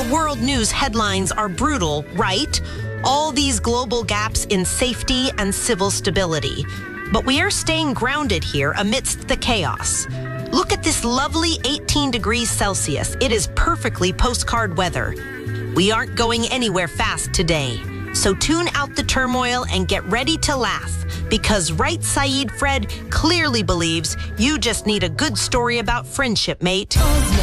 world news headlines are brutal, right? All these global gaps in safety and civil stability. But we are staying grounded here amidst the chaos. Look at this lovely 18 degrees Celsius. It is perfectly postcard weather. We aren't going anywhere fast today. So tune out the turmoil and get ready to laugh. Because right Saeed Fred clearly believes you just need a good story about friendship, mate.